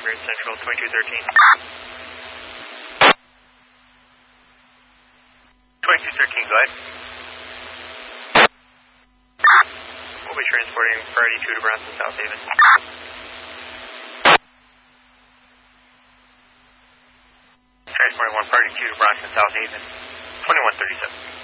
Grand Central 2213. 2213, go ahead. We'll be transporting priority 2 to Bronson South Haven. Transporting 1 priority 2 to Bronson South Haven. 2137.